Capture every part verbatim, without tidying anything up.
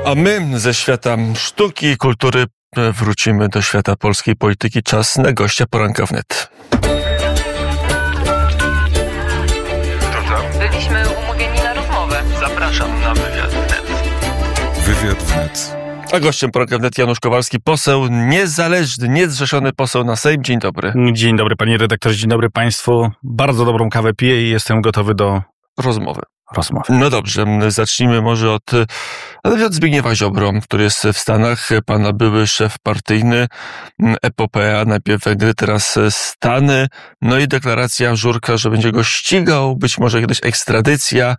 A my ze świata sztuki i kultury wrócimy do świata polskiej polityki. Czas na gościa poranka wnet. Byliśmy umówieni na rozmowę. Zapraszam na wywiad wnet. Wywiad wnet. A gościem poranka wnet Janusz Kowalski, poseł niezależny, niezrzeszony poseł na Sejm. Dzień dobry. Dzień dobry panie redaktorze, dzień dobry państwu. Bardzo dobrą kawę piję i jestem gotowy do rozmowy. rozmowy. No dobrze, zacznijmy może od, od Zbigniewa Ziobro, który jest w Stanach, pana były szef partyjny, epopea, najpierw Węgry, teraz Stany, no i deklaracja Żurka, że będzie go ścigał, być może kiedyś ekstradycja.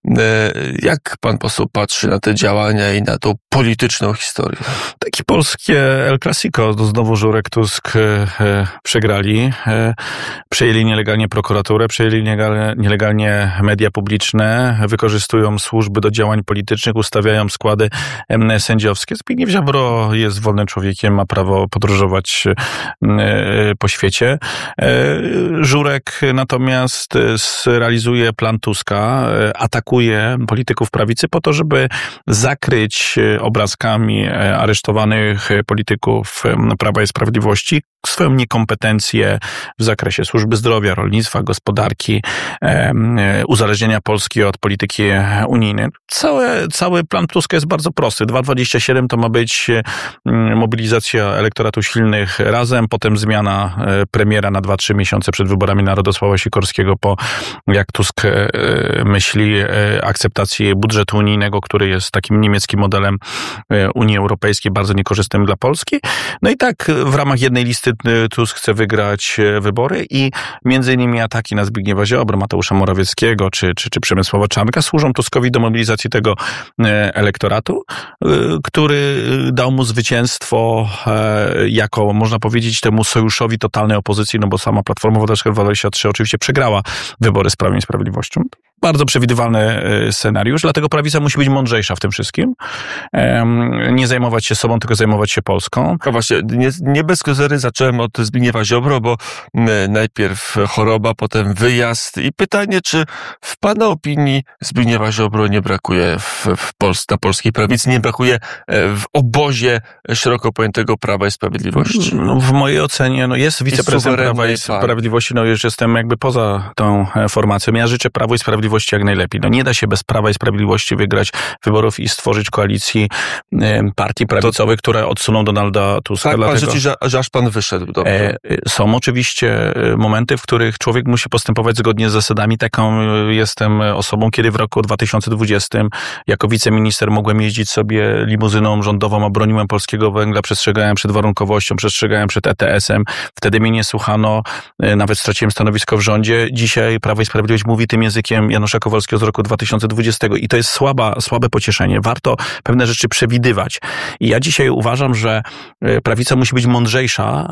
Jak pan poseł patrzy na te działania i na tą polityczną historię? Takie polskie El Clasico, to znowu Żurek, Tusk e, przegrali, e, przejęli nielegalnie prokuraturę, przejęli nielegalnie, nielegalnie media publiczne, wykorzystują służby do działań politycznych, ustawiają składy e, sędziowskie. Zbigniew Ziobro jest wolnym człowiekiem, ma prawo podróżować e, po świecie. E, Żurek natomiast realizuje plan Tuska, e, atakuje polityków prawicy po to, żeby zakryć obrazkami aresztowanych polityków Prawa i Sprawiedliwości swoją niekompetencję w zakresie służby zdrowia, rolnictwa, gospodarki, uzależnienia Polski od polityki unijnej. Cały, cały plan Tuska jest bardzo prosty. dwa dwadzieścia siedem to ma być mobilizacja elektoratu silnych razem, potem zmiana premiera na dwa trzy miesiące przed wyborami na Radosława Sikorskiego po, jak Tusk myśli, akceptacji budżetu unijnego, który jest takim niemieckim modelem Unii Europejskiej, bardzo niekorzystnym dla Polski. No i tak w ramach jednej listy Tusk chce wygrać wybory i między innymi ataki na Zbigniewa Ziobro, Mateusza Morawieckiego czy, czy, czy Przemysława Czarnka służą Tuskowi do mobilizacji tego elektoratu, który dał mu zwycięstwo jako, można powiedzieć, temu sojuszowi totalnej opozycji, no bo sama Platforma Obywatelska dwadzieścia trzy oczywiście przegrała wybory z Prawem i Sprawiedliwością. Bardzo przewidywalny scenariusz, dlatego prawica musi być mądrzejsza w tym wszystkim. Nie zajmować się sobą, tylko zajmować się Polską. A właśnie, nie, nie bez kozery zacząłem od Zbigniewa Ziobro, bo najpierw choroba, potem wyjazd i pytanie, czy w pana opinii Zbigniewa Ziobro nie brakuje w, w Polsce, na polskiej prawicy, nie brakuje w obozie szeroko pojętego Prawa i Sprawiedliwości? No, w mojej ocenie no jest wiceprezydent Prawa i Sprawiedliwości, no już jestem jakby poza tą formacją. Ja życzę Prawu i Sprawiedliwości jak najlepiej. No nie da się bez Prawa i Sprawiedliwości wygrać wyborów i stworzyć koalicji e, partii prawicowych, to, które odsuną Donalda Tuska. Tak, dlatego, pan życzy, że, że aż pan wyszedł. Dobrze. E, są oczywiście momenty, w których człowiek musi postępować zgodnie z zasadami. Taką jestem osobą, kiedy w roku dwa tysiące dwudziestym jako wiceminister mogłem jeździć sobie limuzyną rządową, a broniłem polskiego węgla, przestrzegałem przed warunkowością, przestrzegałem przed E T S-em. Wtedy mnie nie słuchano, e, nawet straciłem stanowisko w rządzie. Dzisiaj Prawo i Sprawiedliwość mówi tym językiem Janusza Kowalskiego z roku dwa tysiące dwudziestego i to jest słaba, słabe pocieszenie. Warto pewne rzeczy przewidywać. I ja dzisiaj uważam, że prawica musi być mądrzejsza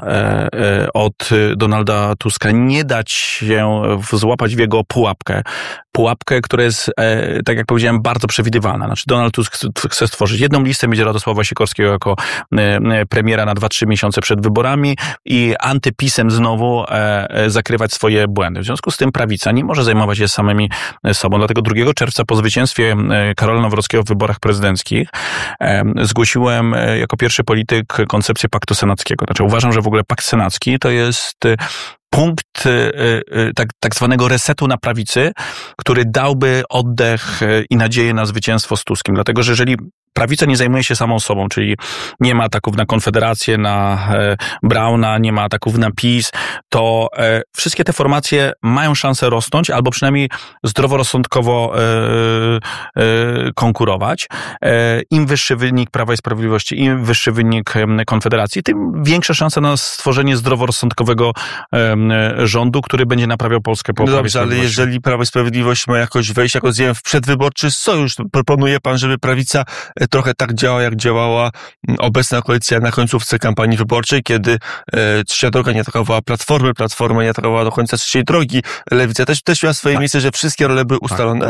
od Donalda Tuska. Nie dać się złapać w jego pułapkę. Pułapkę, która jest, tak jak powiedziałem, bardzo przewidywalna. Znaczy Donald Tusk chce stworzyć jedną listę, będzie Radosława Sikorskiego jako premiera na dwa trzy miesiące przed wyborami i antypisem znowu zakrywać swoje błędy. W związku z tym prawica nie może zajmować się samymi sobą. Dlatego drugiego czerwca po zwycięstwie Karola Nawrockiego w wyborach prezydenckich zgłosiłem jako pierwszy polityk koncepcję paktu senackiego. Znaczy uważam, że w ogóle pakt senacki to jest punkt tak, tak zwanego resetu na prawicy, który dałby oddech i nadzieję na zwycięstwo z Tuskiem. Dlatego, że jeżeli prawica nie zajmuje się samą sobą, czyli nie ma ataków na Konfederację, na e, Brauna, nie ma ataków na PiS, to e, wszystkie te formacje mają szansę rosnąć, albo przynajmniej zdroworozsądkowo e, e, konkurować. E, Im wyższy wynik Prawa i Sprawiedliwości, im wyższy wynik e, Konfederacji, tym większa szansa na stworzenie zdroworozsądkowego e, rządu, który będzie naprawiał Polskę po no Prawie i dobrze, ale Sprawiedliwości. jeżeli Prawo i Sprawiedliwość ma jakoś wejść, jak rozumiem, w przedwyborczy sojusz, to proponuje pan, żeby prawica trochę tak działa, jak działała obecna koalicja na końcówce kampanii wyborczej, kiedy e, Trzecia Droga nie atakowała Platformy, Platforma nie atakowała do końca Trzeciej Drogi, Lewica też, też miała swoje tak. miejsce, że wszystkie role były ustalone. Tak, tak.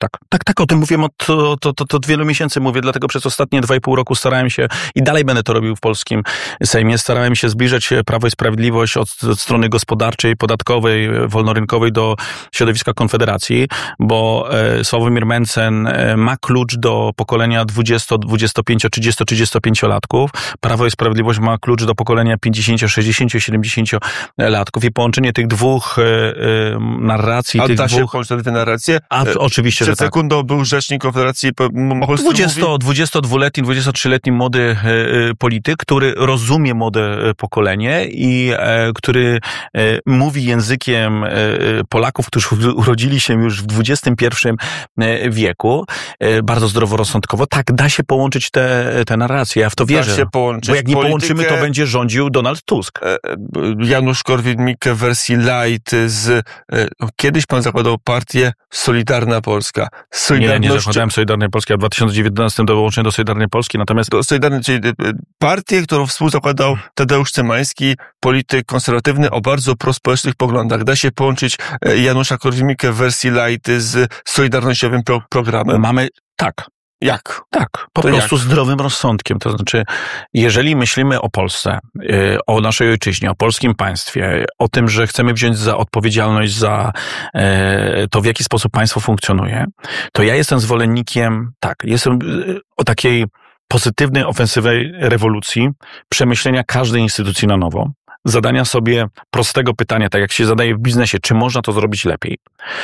Tak, tak, tak, o tym mówiłem od, od, od, od wielu miesięcy, mówię, dlatego przez ostatnie dwa i pół roku starałem się i dalej będę to robił w polskim Sejmie, starałem się zbliżać Prawo i Sprawiedliwość od, od strony gospodarczej, podatkowej, wolnorynkowej do środowiska Konfederacji, bo e, Sławomir Mencen e, ma klucz do pokolenia dwudziestu, dwudziestu pięciu, trzydziestu, trzydziestopięciolatków. Prawo i Sprawiedliwość ma klucz do pokolenia pięćdziesięciu, sześćdziesięciu, siedemdziesięciolatków i połączenie tych dwóch e, e, narracji, A tych da dwóch... się połączyć te dwie narracje? A, oczywiście, że Przed tak. sekundą był rzecznik Konfederacji Polskiej. dwudziestodwuletni, dwudziestotrzyletni młody e, polityk, który rozumie młode pokolenie i e, który e, mówi językiem e, Polaków, którzy urodzili się już w dwudziestym pierwszym wieku, e, bardzo zdroworozsądkowo. Tak, da się połączyć te, te narracje. Ja w to wierzę. Da się połączyć bo jak nie politykę, połączymy, to będzie rządził Donald Tusk. Janusz Korwin-Mikke w wersji light z... Kiedyś pan zakładał partię Solidarna Polska. Nie, nie zakładałem Solidarnej Polski, a w dwa tysiące dziewiętnastym dołączyłem do Solidarnej Polski, natomiast... Do Solidarnej, czyli partię, którą współzakładał Tadeusz Cymański, polityk konserwatywny o bardzo prospołecznych poglądach. Da się połączyć Janusza Korwin-Mikke w wersji light z solidarnościowym pro- programem? Mamy... Tak. Jak? Tak, po to prostu jak? zdrowym rozsądkiem. To znaczy, jeżeli myślimy o Polsce, o naszej ojczyźnie, o polskim państwie, o tym, że chcemy wziąć za odpowiedzialność za to, w jaki sposób państwo funkcjonuje, to ja jestem zwolennikiem, tak, jestem o takiej pozytywnej, ofensywnej rewolucji, przemyślenia każdej instytucji na nowo, zadania sobie prostego pytania, tak jak się zadaje w biznesie, czy można to zrobić lepiej,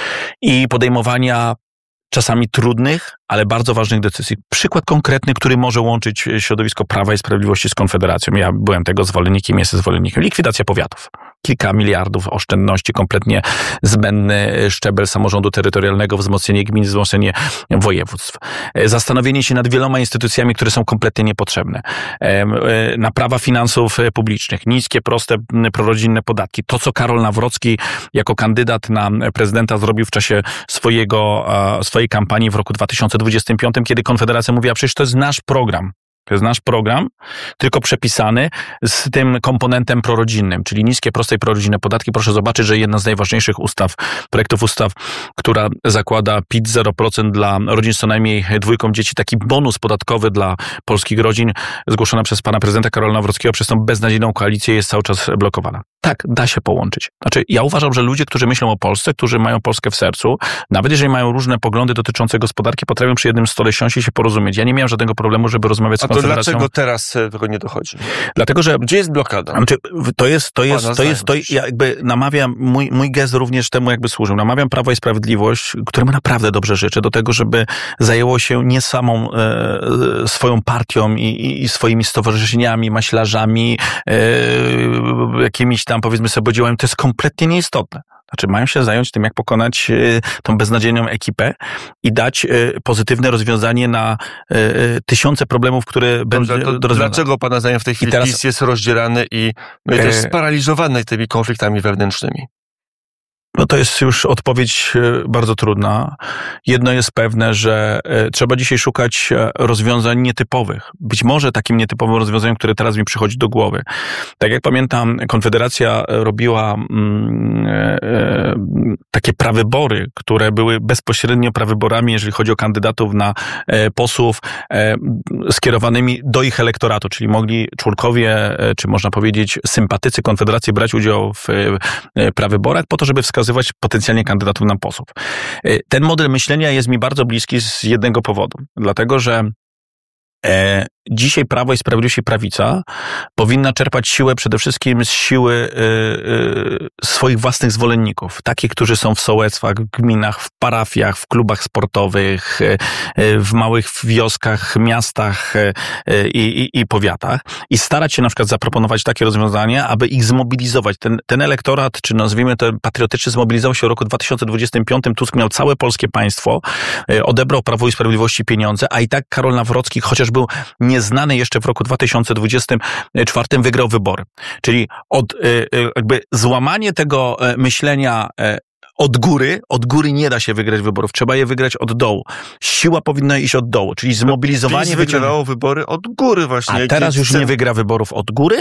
i podejmowania czasami trudnych, ale bardzo ważnych decyzji. Przykład konkretny, który może łączyć środowisko Prawa i Sprawiedliwości z Konfederacją. Ja byłem tego zwolennikiem, jestem zwolennikiem. Likwidacja powiatów. Kilka miliardów oszczędności, kompletnie zbędny szczebel samorządu terytorialnego, wzmocnienie gmin, wzmocnienie województw. Zastanowienie się nad wieloma instytucjami, które są kompletnie niepotrzebne. Naprawa finansów publicznych, niskie, proste, prorodzinne podatki. To, co Karol Nawrocki jako kandydat na prezydenta zrobił w czasie swojego, swojej kampanii w roku dwa tysiące dwudziestym piątym, kiedy Konfederacja mówiła, przecież to jest nasz program. To jest nasz program, tylko przepisany z tym komponentem prorodzinnym, czyli niskie, proste i prorodzinne podatki. Proszę zobaczyć, że jedna z najważniejszych ustaw, projektów ustaw, która zakłada P I T zero procent dla rodzin z co najmniej dwójką dzieci, taki bonus podatkowy dla polskich rodzin, zgłoszona przez pana prezydenta Karola Nawrockiego przez tą beznadziejną koalicję, jest cały czas blokowana. Tak, da się połączyć. Znaczy, ja uważam, że ludzie, którzy myślą o Polsce, którzy mają Polskę w sercu, nawet jeżeli mają różne poglądy dotyczące gospodarki, potrafią przy jednym stole siąść i się porozumieć. Ja nie miałem żadnego problemu, żeby rozmawiać z A to Konfederacją. dlaczego teraz tego nie dochodzi? Dlatego, że... Gdzie jest blokada? Znaczy, to jest, to jest, Pana to jest, to zdaniem, ja jakby namawiam, mój, mój gest również temu jakby służył. Namawiam Prawo i Sprawiedliwość, któremu naprawdę dobrze życzę, do tego, żeby zajęło się nie samą e, swoją partią i, i, i swoimi stowarzyszeniami, maślarzami, e, jakimiś tam, powiedzmy sobie, działami. To jest kompletnie nieistotne. Znaczy, mają się zająć tym, jak pokonać y, tą beznadziejną ekipę i dać y, pozytywne rozwiązanie na y, y, tysiące problemów, które będą do rozwiązania. Dlaczego pana zdaniem w tej chwili teraz, PiS jest rozdzielany i, no i też e... sparaliżowany tymi konfliktami wewnętrznymi? No to jest już odpowiedź bardzo trudna. Jedno jest pewne, że trzeba dzisiaj szukać rozwiązań nietypowych. Być może takim nietypowym rozwiązaniem, które teraz mi przychodzi do głowy. Tak jak pamiętam, Konfederacja robiła mm, e, takie prawybory, które były bezpośrednio prawyborami, jeżeli chodzi o kandydatów na e, posłów e, skierowanymi do ich elektoratu, czyli mogli członkowie, e, czy można powiedzieć sympatycy Konfederacji brać udział w e, prawyborach po to, żeby wskazywać potencjalnie kandydatów na posłów. Ten model myślenia jest mi bardzo bliski z jednego powodu. Dlatego, że e, dzisiaj Prawo i Sprawiedliwość i Prawica powinna czerpać siłę przede wszystkim z siły y, y, swoich własnych zwolenników. Takich, którzy są w sołectwach, w gminach, w parafiach, w klubach sportowych, y, y, w małych wioskach, miastach y, y, i, i powiatach i starać się na przykład zaproponować takie rozwiązania, aby ich zmobilizować. Ten, ten elektorat, czy nazwijmy to patriotyczny, zmobilizował się w roku dwa tysiące dwudziestym piątym. Tusk miał całe polskie państwo, y, odebrał Prawo i Sprawiedliwości pieniądze, a i tak Karol Nawrocki, chociaż był nie znany jeszcze w roku dwa tysiące dwudziestym czwartym, wygrał wybory. Czyli od, jakby złamanie tego myślenia od góry, od góry nie da się wygrać wyborów. Trzeba je wygrać od dołu. Siła powinna iść od dołu, czyli zmobilizowanie... PiS wygrywało wybory od góry właśnie. A teraz już nie wygra wyborów od góry?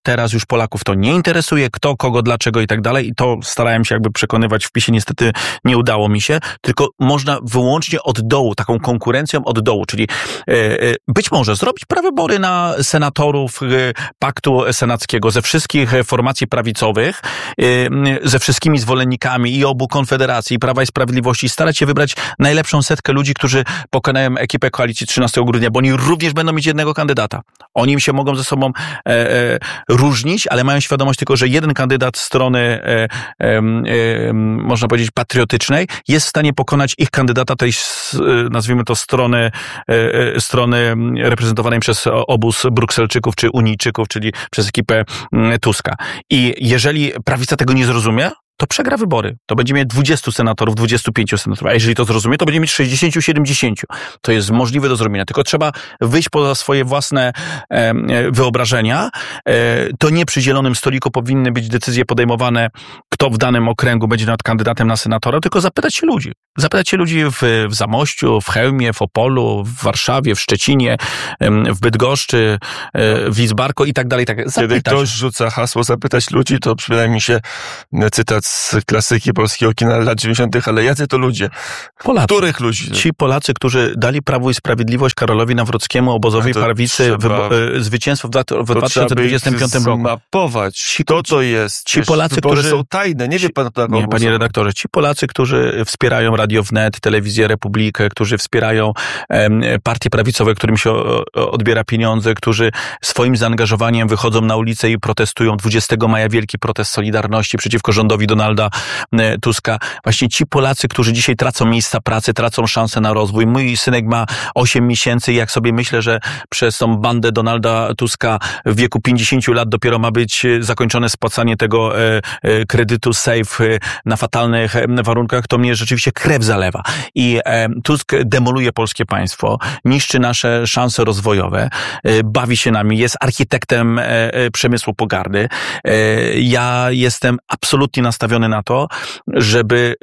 Teraz już Polaków to nie interesuje, kto, kogo, dlaczego i tak dalej. I to starałem się jakby przekonywać w PiSie. Niestety nie udało mi się. Tylko można wyłącznie od dołu, taką konkurencją od dołu. Czyli e, e, być może zrobić prawybory na senatorów e, Paktu Senackiego ze wszystkich formacji prawicowych, e, ze wszystkimi zwolennikami i obu Konfederacji, i Prawa i Sprawiedliwości. Starać się wybrać najlepszą setkę ludzi, którzy pokonają ekipę koalicji trzynastego grudnia, bo oni również będą mieć jednego kandydata. Oni się mogą ze sobą e, e, różnić, ale mają świadomość tylko, że jeden kandydat strony, e, e, e, można powiedzieć, patriotycznej jest w stanie pokonać ich kandydata tej, nazwijmy to, strony, e, strony reprezentowanej przez obóz Brukselczyków czy Unijczyków, czyli przez ekipę Tuska. I jeżeli prawica tego nie zrozumie, to przegra wybory. To będzie mieć dwudziestu senatorów, dwudziestu pięciu senatorów. A jeżeli to zrozumie, to będzie mieć sześćdziesięciu, siedemdziesięciu. To jest możliwe do zrobienia. Tylko trzeba wyjść poza swoje własne e, wyobrażenia. E, to nie przy zielonym stoliku powinny być decyzje podejmowane, kto w danym okręgu będzie nad kandydatem na senatora, tylko zapytać się ludzi. Zapytać się ludzi w, w Zamościu, w Chełmie, w Opolu, w Warszawie, w Szczecinie, w Bydgoszczy, w Lidzbarku i tak dalej. Tak. Kiedy ktoś rzuca hasło zapytać ludzi, to przypomina mi się cytat z klasyki polskiego kina lat dziewięćdziesiątych, ale jacy to ludzie? Polacy. Których ludzi? Ci Polacy, którzy dali Prawu i Sprawiedliwość Karolowi Nawrockiemu, obozowi prawicy, trzeba, wy, zwycięstwo w, w dwa tysiące dwudziestym piątym roku. Mapować. Ci, to to jest. Ci Polacy, którzy są tajne. Nie wie pan tak. Nie, panie redaktorze. Ci Polacy, którzy wspierają Radio Wnet, Telewizję Republikę, którzy wspierają um, partie prawicowe, którym się o, odbiera pieniądze, którzy swoim zaangażowaniem wychodzą na ulicę i protestują. dwudziestego maja wielki protest Solidarności przeciwko rządowi Donalda Tuska. Właśnie ci Polacy, którzy dzisiaj tracą miejsca pracy, tracą szansę na rozwój. Mój synek ma osiem miesięcy i jak sobie myślę, że przez tą bandę Donalda Tuska w wieku pięćdziesięciu lat dopiero ma być zakończone spłacanie tego e, e, kredytu SAFE e, na fatalnych e, warunkach, to mnie rzeczywiście krew zalewa. I e, Tusk demoluje polskie państwo, niszczy nasze szanse rozwojowe, e, bawi się nami, jest architektem e, e, przemysłu pogardy. E, ja jestem absolutnie nastawiony na to, żeby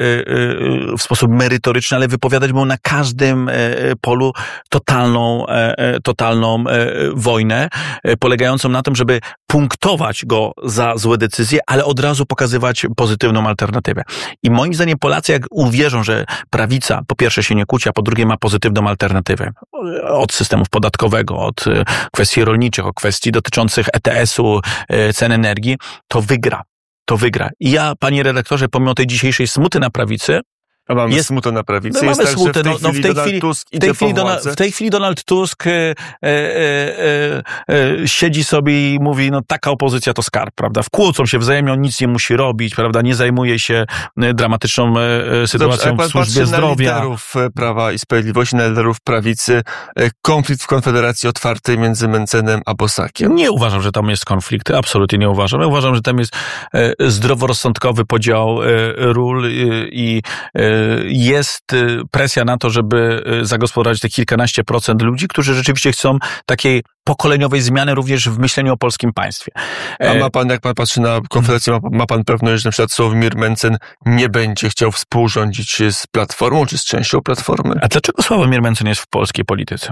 w sposób merytoryczny, ale wypowiadać mu na każdym polu totalną, totalną wojnę, polegającą na tym, żeby punktować go za złe decyzje, ale od razu pokazywać pozytywną alternatywę. I moim zdaniem Polacy, jak uwierzą, że prawica po pierwsze się nie kłóci, a po drugie ma pozytywną alternatywę od systemu podatkowego, od kwestii rolniczych, od kwestii dotyczących E T S-u, cen energii, to wygra. To wygra. I ja, panie redaktorze, pomimo tej dzisiejszej smuty na prawicy, A mamy jest, smutę na prawicy. No jest mamy tak, smutę. że w tej No, chwili w tej Donald chwili, Tusk w tej idzie chwili, po Donald, władzę. w tej chwili Donald Tusk e, e, e, e, siedzi sobie i mówi, no taka opozycja to skarb, prawda? Wkłócą się wzajemnie, on nic nie musi robić, prawda? Nie zajmuje się dramatyczną e, sytuacją Dobrze, w służbie zdrowia. Na liderów Prawa i Sprawiedliwości, na liderów prawicy, konflikt w Konfederacji otwartej między Mencenem a Bosakiem. Nie uważam, że tam jest konflikt. Absolutnie nie uważam. Ja uważam, że tam jest e, zdroworozsądkowy podział e, ról e, i e, jest presja na to, żeby zagospodarować te kilkanaście procent ludzi, którzy rzeczywiście chcą takiej pokoleniowej zmiany również w myśleniu o polskim państwie. A ma pan, jak pan patrzy na Konfederację, ma, ma pan pewność, że na przykład Sławomir Mencen nie będzie chciał współrządzić z Platformą, czy z częścią Platformy? A dlaczego Sławomir Mencen jest w polskiej polityce?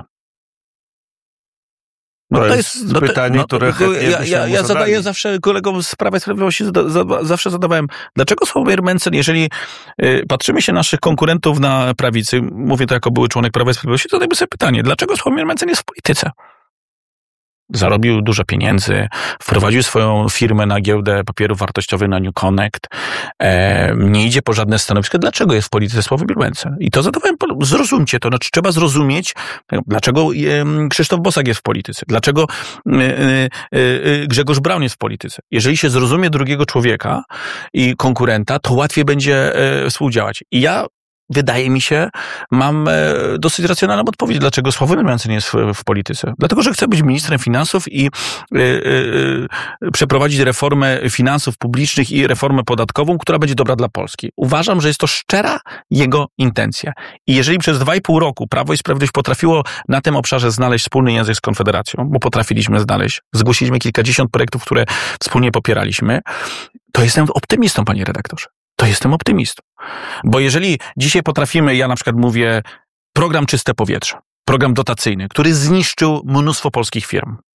No, to jest no to, pytanie, no, które chętnie ja, ja, ja zadaję zawsze kolegom z Prawa i Sprawiedliwości, zada, za, zawsze zadawałem, dlaczego Sławomir Mencen, jeżeli y, patrzymy się na naszych konkurentów na prawicy, mówię to jako były członek Prawa i Sprawiedliwości, zadajmy sobie pytanie, dlaczego Sławomir Mencen jest w polityce? Zarobił dużo pieniędzy, wprowadził swoją firmę na giełdę papierów wartościowych na New Connect, e, nie idzie po żadne stanowisko. Dlaczego jest w polityce Sławomir Mencen? I to zadawałem, zrozumcie to, znaczy trzeba zrozumieć, dlaczego e, Krzysztof Bosak jest w polityce, dlaczego e, e, Grzegorz Braun jest w polityce. Jeżeli się zrozumie drugiego człowieka i konkurenta, to łatwiej będzie e, współdziałać. I ja wydaje mi się, mam e, dosyć racjonalną odpowiedź, dlaczego Sławomir Mencen jest w, w polityce. Dlatego, że chce być ministrem finansów i e, e, przeprowadzić reformę finansów publicznych i reformę podatkową, która będzie dobra dla Polski. Uważam, że jest to szczera jego intencja. I jeżeli przez dwa i pół roku Prawo i Sprawiedliwość potrafiło na tym obszarze znaleźć wspólny język z Konfederacją, bo potrafiliśmy znaleźć, zgłosiliśmy kilkadziesiąt projektów, które wspólnie popieraliśmy, to jestem optymistą, panie redaktorze. To jestem optymistą. Bo jeżeli dzisiaj potrafimy, ja na przykład mówię, program Czyste Powietrze, program dotacyjny, który zniszczył mnóstwo polskich firm.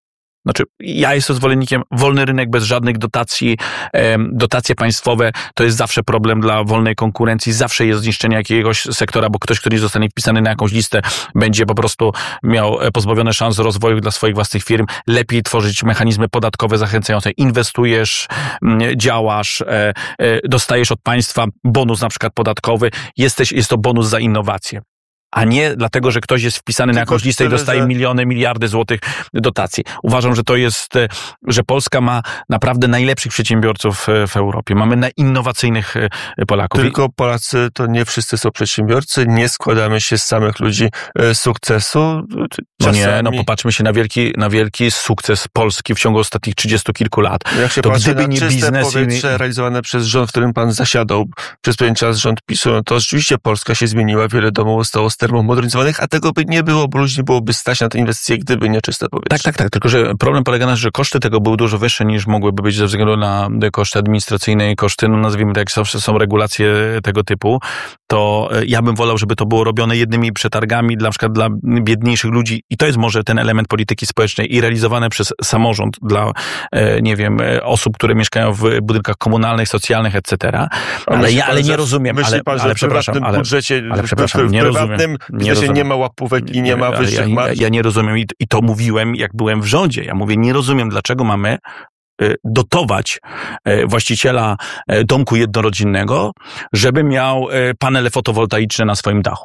Znaczy, ja jestem zwolennikiem wolny rynek bez żadnych dotacji. Dotacje państwowe to jest zawsze problem dla wolnej konkurencji. Zawsze jest zniszczenie jakiegoś sektora, bo ktoś, kto nie zostanie wpisany na jakąś listę, będzie po prostu miał pozbawione szans rozwoju dla swoich własnych firm. Lepiej tworzyć mechanizmy podatkowe zachęcające. Inwestujesz, działasz, dostajesz od państwa bonus na przykład podatkowy. Jesteś, jest to bonus za innowacje. A nie dlatego, że ktoś jest wpisany Tylko na jakąś listę i dostaje że... miliony, miliardy złotych dotacji. Uważam, że to jest, że Polska ma naprawdę najlepszych przedsiębiorców w Europie. Mamy innowacyjnych Polaków. Tylko Polacy to nie wszyscy są przedsiębiorcy, nie składamy się z samych ludzi sukcesu. Czasami... No nie, no popatrzmy się na wielki, na wielki sukces Polski w ciągu ostatnich trzydziestu kilku lat. Jak się to patrzy gdyby na nie czyste biznes powietrze i... realizowane przez rząd, w którym pan zasiadał przez pewien czas, rząd PiSu, no to rzeczywiście Polska się zmieniła, wiele domów zostało termomodernizowanych, a tego by nie było, bo ludzi nie byłoby stać na te inwestycje, gdyby nie czyste powietrze. Tak, tak, tak. Tylko, że problem polega na tym, że koszty tego były dużo wyższe niż mogłyby być ze względu na koszty administracyjne i koszty, no nazwijmy to, jak zawsze są regulacje tego typu, to ja bym wolał, żeby to było robione jednymi przetargami, dla, na przykład dla biedniejszych ludzi i to jest może ten element polityki społecznej i realizowane przez samorząd dla, nie wiem, osób, które mieszkają w budynkach komunalnych, socjalnych, et cetera. Ale ja ale nie rozumiem, myśli ale, pan, że ale w przepraszam, prywatnym ale, budżecie, ale przepraszam, w, w nie prywatnym rozumiem. Nie, rozumiem. nie ma łapówek i nie ma wyższych ja, marż. Ja, ja nie rozumiem i, i to mówiłem, jak byłem w rządzie. Ja mówię, nie rozumiem, dlaczego mamy dotować właściciela domku jednorodzinnego, żeby miał panele fotowoltaiczne na swoim dachu.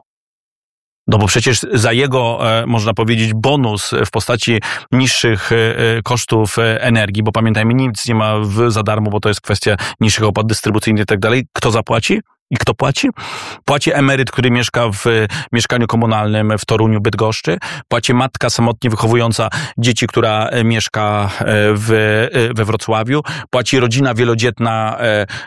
No bo przecież za jego, można powiedzieć, bonus w postaci niższych kosztów energii, bo pamiętajmy, nic nie ma w, za darmo, bo to jest kwestia niższych opłat dystrybucyjnych i tak dalej. Kto zapłaci? I kto płaci? Płaci emeryt, który mieszka w mieszkaniu komunalnym w Toruniu, Bydgoszczy. Płaci matka samotnie wychowująca dzieci, która mieszka w, we Wrocławiu. Płaci rodzina wielodzietna,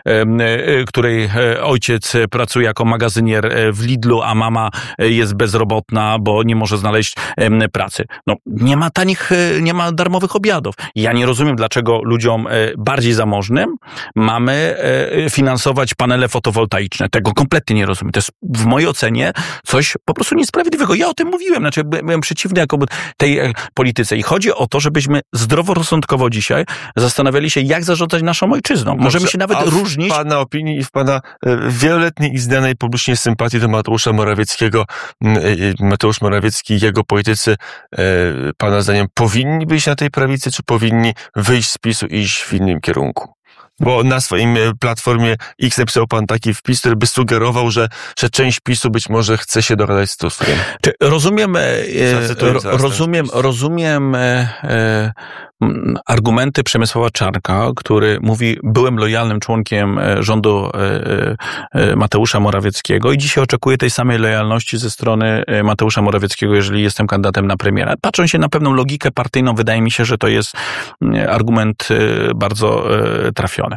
której ojciec pracuje jako magazynier w Lidlu, a mama jest bezrobotna, bo nie może znaleźć pracy. No, nie ma tanich, nie ma darmowych obiadów. Ja nie rozumiem, dlaczego ludziom bardziej zamożnym mamy finansować panele fotowoltaiczne. Tego kompletnie nie rozumiem. To jest w mojej ocenie coś po prostu niesprawiedliwego. Ja o tym mówiłem, znaczy byłem przeciwny jako tej polityce i chodzi o to, żebyśmy zdroworozsądkowo dzisiaj zastanawiali się, jak zarządzać naszą ojczyzną. Dobrze, możemy się nawet a w różnić. W pana opinii i w pana wieloletniej i znanej publicznie sympatii do Mateusza Morawieckiego, Mateusz Morawiecki i jego politycy, pana zdaniem powinni być na tej prawicy, czy powinni wyjść z PiSu i iść w innym kierunku? Bo na swoim Platformie X napisał pan taki wpis, który by sugerował, że, że część PiSu być może chce się dogadać z Tuskiem. Czy rozumiem, ro, rozumiem, rozumiem e, e, argumenty Przemysława Czarnka, który mówi, byłem lojalnym członkiem rządu e, e, Mateusza Morawieckiego i dzisiaj oczekuję tej samej lojalności ze strony Mateusza Morawieckiego, jeżeli jestem kandydatem na premiera. Patrząc się na pewną logikę partyjną, wydaje mi się, że to jest argument bardzo e, trafiony.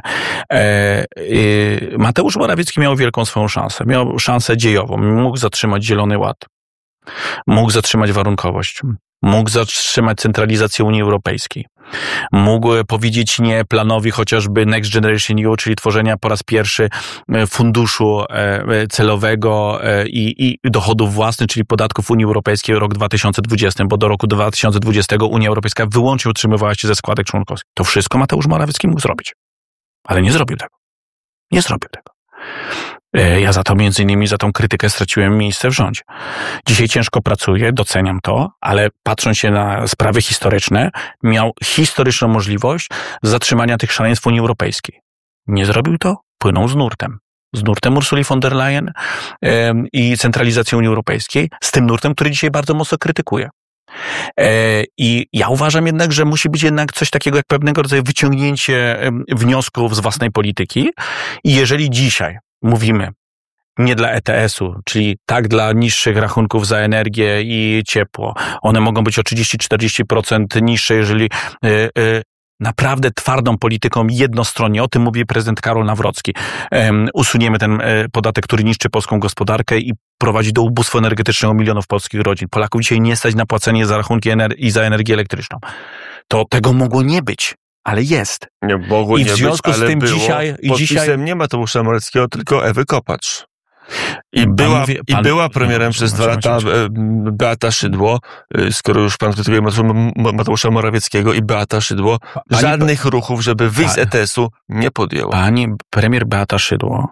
Mateusz Morawiecki miał wielką swoją szansę. Miał szansę dziejową. Mógł zatrzymać Zielony Ład. Mógł zatrzymać warunkowość. Mógł zatrzymać centralizację Unii Europejskiej. Mógł powiedzieć nie planowi chociażby Next Generation E U, czyli tworzenia po raz pierwszy funduszu celowego i, i dochodów własnych, czyli podatków Unii Europejskiej rok dwa tysiące dwudziesty, bo do roku dwa tysiące dwudziestego Unia Europejska wyłącznie utrzymywała się ze składek członkowskich. To wszystko Mateusz Morawiecki mógł zrobić. Ale nie zrobił tego. Nie zrobił tego. Ja za to, między innymi za tą krytykę straciłem miejsce w rządzie. Dzisiaj ciężko pracuję, doceniam to, ale patrząc się na sprawy historyczne, miał historyczną możliwość zatrzymania tych szaleństw Unii Europejskiej. Nie zrobił to, płynął z nurtem. Z nurtem Ursuli von der Leyen yy, i centralizacją Unii Europejskiej, z tym nurtem, który dzisiaj bardzo mocno krytykuje. I ja uważam jednak, że musi być jednak coś takiego jak pewnego rodzaju wyciągnięcie wniosków z własnej polityki i jeżeli dzisiaj mówimy nie dla E T S-u, czyli tak dla niższych rachunków za energię i ciepło, one mogą być o trzydzieści do czterdziestu procent niższe, jeżeli yy, yy, naprawdę twardą polityką jednostronnie, o tym mówi prezydent Karol Nawrocki, um, usuniemy ten um, podatek, który niszczy polską gospodarkę i prowadzi do ubóstwa energetycznego milionów polskich rodzin. Polaków dzisiaj nie stać na płacenie za rachunki ener- i za energię elektryczną. To tego mogło nie być, ale jest. Nie mogło I nie w związku być, z ale tym było. dzisiaj... Podpisem dzisiaj nie Mateusza Morawieckiego, tylko Ewy Kopacz. I była, mówię, i pan, była premierem no, przez dwa lata Beata Szydło, skoro już pan krytykuje Mateusza Morawieckiego i Beata Szydło, pani, żadnych ruchów, żeby wyjść z E T S-u nie podjęła. Pani premier Beata Szydło,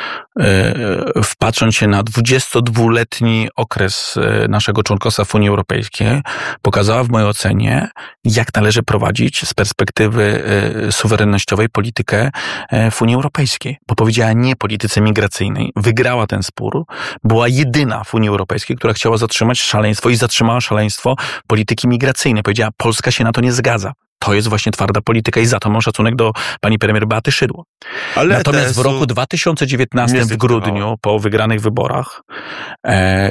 wpatrząc się na dwudziestodwuletni okres naszego członkostwa w Unii Europejskiej, pokazała w mojej ocenie, jak należy prowadzić z perspektywy suwerennościowej politykę w Unii Europejskiej. Bo powiedziała nie polityce migracyjnej. Wygrała ten spór. Była jedyna w Unii Europejskiej, która chciała zatrzymać szaleństwo i zatrzymała szaleństwo polityki migracyjnej. Powiedziała, Polska się na to nie zgadza. To jest właśnie twarda polityka i za to mam szacunek do pani premier Beaty Szydło. Ale Natomiast E T S-u w roku dwa tysiące dziewiętnastym w grudniu, po wygranych wyborach, e, e,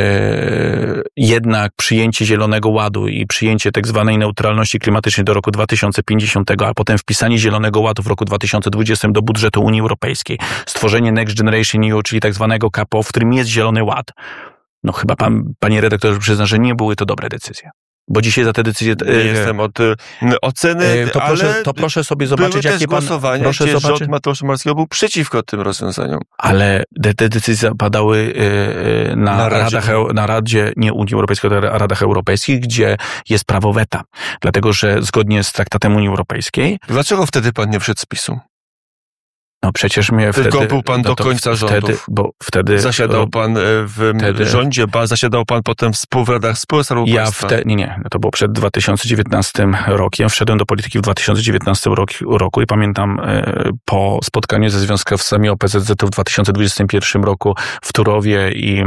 jednak przyjęcie Zielonego Ładu i przyjęcie tak zwanej neutralności klimatycznej do roku dwa tysiące pięćdziesiątego, a potem wpisanie Zielonego Ładu w roku dwa tysiące dwudziestym do budżetu Unii Europejskiej, stworzenie Next Generation E U, czyli tak zwanego K P O, w którym jest Zielony Ład. No chyba pan, panie redaktorze, przyzna, że nie były to dobre decyzje. Bo dzisiaj za te decyzje... Nie e, jestem od e, oceny, to proszę, ale to proszę sobie zobaczyć, były jakie też głosowania, pan... Proszę gdzie zobaczyć. rząd Mateusza Morawieckiego był przeciwko tym rozwiązaniom. Ale te, te decyzje padały e, na, na, radach, na Radzie, nie Unii Europejskiej, ale Radach Europejskich, gdzie jest prawo weta. Dlatego, że zgodnie z traktatem Unii Europejskiej... Dlaczego wtedy pan nie wszedł z PiS-u? No przecież mnie Tylko wtedy... był pan no do końca wtedy, rządów. Bo wtedy... Zasiadał pan w wtedy, rządzie, ba, zasiadał pan potem w spółradach spółek Skarbu ja Państwa. wtedy, nie, nie, to było przed dwa tysiące dziewiętnastym rokiem. Wszedłem do polityki w dwa tysiące dziewiętnastym roku, roku i pamiętam e, po spotkaniu ze związkowcami O P Z Z w dwa tysiące dwudziestym pierwszym roku w Turowie i...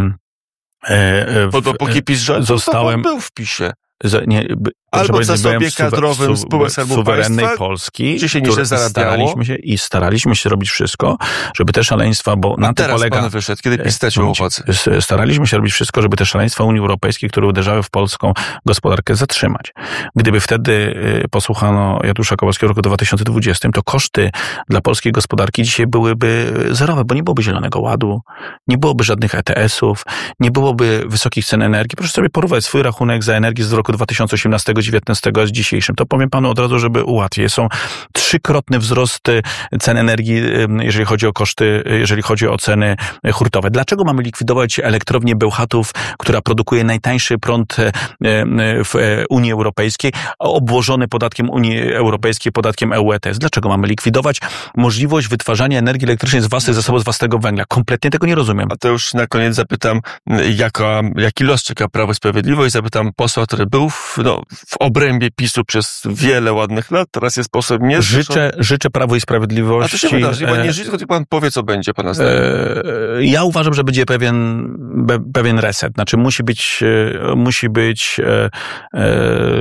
E, Bo dopóki PiS rządził, zostałem, to był w PiS-ie. Z, nie, Albo w zasobie kadrowym su, spółek Skarbu suwerennej Państwa, Polski, gdzie się niżej zarabiało. Staraliśmy się i staraliśmy się robić wszystko, żeby te szaleństwa, bo A na teraz to polega... pan wyszedł, kiedy PiS stracił łopaty. Staraliśmy się robić wszystko, żeby te szaleństwa Unii Europejskiej, które uderzały w polską gospodarkę, zatrzymać. Gdyby wtedy posłuchano Janusza Kowalskiego w roku dwa tysiące dwudziestym, to koszty dla polskiej gospodarki dzisiaj byłyby zerowe, bo nie byłoby Zielonego Ładu, nie byłoby żadnych E T S-ów, nie byłoby wysokich cen energii. Proszę sobie porównać swój rachunek za energię z roku dwa tysiące osiemnastego do dwa tysiące dziewiętnastego z dzisiejszym. To powiem panu od razu, żeby ułatwić. Są trzykrotny wzrost cen energii, jeżeli chodzi o koszty, jeżeli chodzi o ceny hurtowe. Dlaczego mamy likwidować elektrownię Bełchatów, która produkuje najtańszy prąd w Unii Europejskiej, obłożony podatkiem Unii Europejskiej, podatkiem E U E T S? Dlaczego mamy likwidować możliwość wytwarzania energii elektrycznej z własnych zasobów, z własnego węgla? Kompletnie tego nie rozumiem. A to już na koniec zapytam, jaka, jaki los czeka Prawo i Sprawiedliwość? Zapytam posła, który był w, no, w obrębie PiS-u przez wiele ładnych lat, teraz jest posłem nie życzę, życzę Prawu i Sprawiedliwości... A to się wydarzy, bo nie życzę, tylko pan powie, co będzie pana zdaniem. E, ja uważam, że będzie pewien, be, pewien reset. Znaczy musi być, musi być e, e,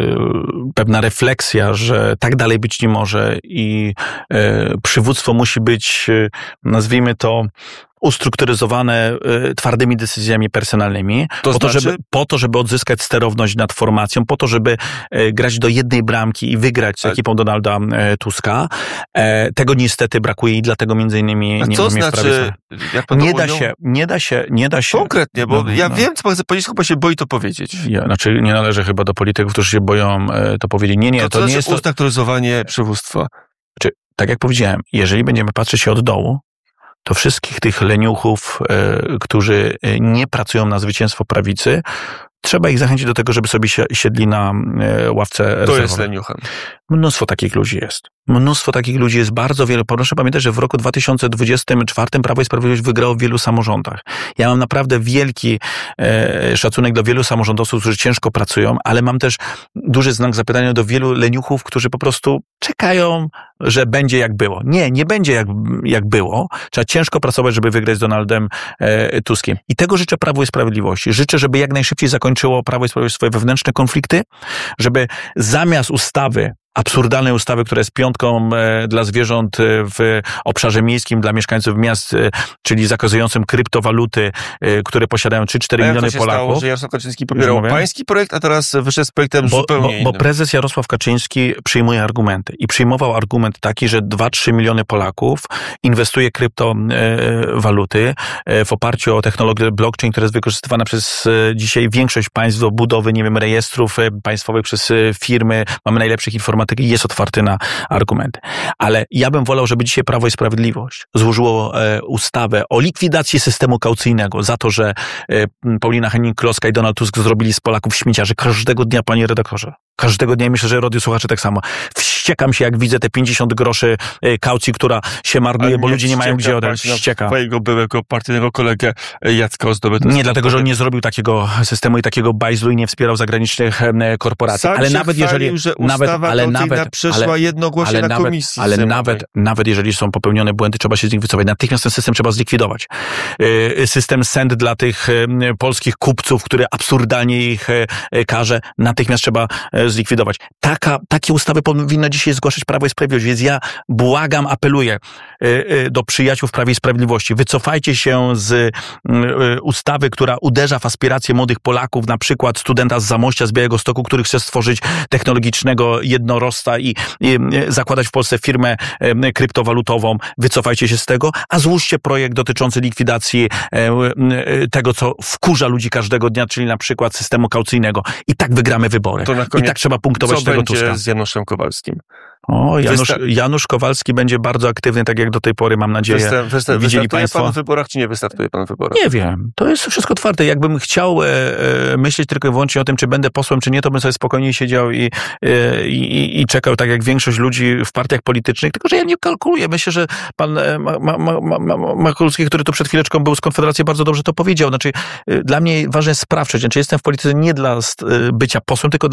pewna refleksja, że tak dalej być nie może i e, przywództwo musi być, nazwijmy to, ustrukturyzowane y, twardymi decyzjami personalnymi, to po, znaczy? to, żeby, po to, żeby odzyskać sterowność nad formacją, po to, żeby y, grać do jednej bramki i wygrać z A... ekipą Donalda y, Tuska. E, tego niestety brakuje i dlatego między innymi A nie co mamy znaczy, jak pan nie to da ujął? się, nie da się, nie da się. Konkretnie, bo no, ja no. wiem, co pan chce powiedzieć, chyba się boi to powiedzieć. Ja, znaczy nie należy chyba do polityków, którzy się boją y, to powiedzieć. Nie, nie, to, to, to nie znaczy jest to... ustrukturyzowanie przywództwa. Znaczy, tak jak powiedziałem, jeżeli będziemy patrzeć się od dołu, to wszystkich tych leniuchów, e, którzy nie pracują na zwycięstwo prawicy, trzeba ich zachęcić do tego, żeby sobie siedli na e, ławce To rezerwowej. jest leniuchem. Mnóstwo takich ludzi jest. Mnóstwo takich ludzi jest bardzo wiele. Proszę pamiętać, że w roku dwa tysiące dwudziestym czwartym Prawo i Sprawiedliwość wygrało w wielu samorządach. Ja mam naprawdę wielki e, szacunek do wielu samorządowców, którzy ciężko pracują, ale mam też duży znak zapytania do wielu leniuchów, którzy po prostu czekają, że będzie jak było. Nie, nie będzie jak, jak było. Trzeba ciężko pracować, żeby wygrać z Donaldem e, Tuskiem. I tego życzę Prawu i Sprawiedliwości. Życzę, żeby jak najszybciej zakończyło Prawo i Sprawiedliwość swoje wewnętrzne konflikty, żeby zamiast ustawy, absurdalnej ustawy, która jest piątką e, dla zwierząt w obszarze miejskim, dla mieszkańców miast, e, czyli zakazującym kryptowaluty, e, które posiadają trzy cztery miliony jak to się Polaków. Stało, że Jarosław Kaczyński popierał pański projekt, a teraz wyszedł z projektem bo, zupełnie bo, innym. Bo prezes Jarosław Kaczyński przyjmuje argumenty i przyjmował argument taki, że dwa trzy miliony Polaków inwestuje kryptowaluty e, w oparciu o technologię blockchain, która jest wykorzystywana przez e, dzisiaj większość państw do budowy, nie wiem, rejestrów e, państwowych przez e, firmy. Mamy najlepszych informatyków problematykę i jest otwarty na argumenty. Ale ja bym wolał, żeby dzisiaj Prawo i Sprawiedliwość złożyło e, ustawę o likwidacji systemu kaucyjnego za to, że e, Paulina Henning-Kloska i Donald Tusk zrobili z Polaków śmieciarzy każdego dnia, panie redaktorze. Każdego dnia, myślę, że radiosłuchacze tak samo. Wściekam się, jak widzę te pięćdziesiąt groszy kaucji, która się marnuje, Ale bo ludzie nie mają gdzie oddać. Wścieka. Twojego byłego partyjnego kolegę Jacka Ozdoby. Nie, dlatego, że on nie zrobił takiego systemu i takiego bajzlu i nie wspierał zagranicznych korporacji. Sam ale się nawet chwalił, jeżeli że nawet, ustawa ale kaucyjna nawet przeszła ale, jednogłośnie ale na nawet, komisji ale sejmowej. nawet, nawet jeżeli są popełnione błędy, trzeba się z nich wycofać. Natychmiast ten system trzeba zlikwidować. System S E N D dla tych polskich kupców, który absurdalnie ich karze, natychmiast trzeba zlikwidować. Taka, takie ustawy powinno dzisiaj zgłaszać Prawo i Sprawiedliwość, więc ja błagam, apeluję do przyjaciół w Prawie i Sprawiedliwości. Wycofajcie się z ustawy, która uderza w aspiracje młodych Polaków, na przykład studenta z Zamościa, z Białegostoku, który chce stworzyć technologicznego jednorożca i, i zakładać w Polsce firmę kryptowalutową. Wycofajcie się z tego, a złóżcie projekt dotyczący likwidacji tego, co wkurza ludzi każdego dnia, czyli na przykład systemu kaucyjnego. I tak wygramy wybory. To na koniec, I tak trzeba punktować co tego będzie Tuska. z Januszem Kowalskim? O, Janusz, Wysta- Janusz Kowalski będzie bardzo aktywny, tak jak do tej pory, mam nadzieję. Wysta- wysta- Widzieli wystartuje państwo? pan w wyborach, czy nie wystartuje pan w wyborach? Nie wiem. To jest wszystko otwarte. Jakbym chciał e, e, myśleć tylko i wyłącznie o tym, czy będę posłem, czy nie, to bym sobie spokojnie siedział i, e, i, i czekał, tak jak większość ludzi w partiach politycznych. Tylko że ja nie kalkuluję. Myślę, że pan e, ma, ma, ma, ma, Makulski, który tu przed chwileczką był z Konfederacji, bardzo dobrze to powiedział. Znaczy, e, dla mnie ważna jest sprawczość. Znaczy, jestem w polityce nie dla e, bycia posłem, tylko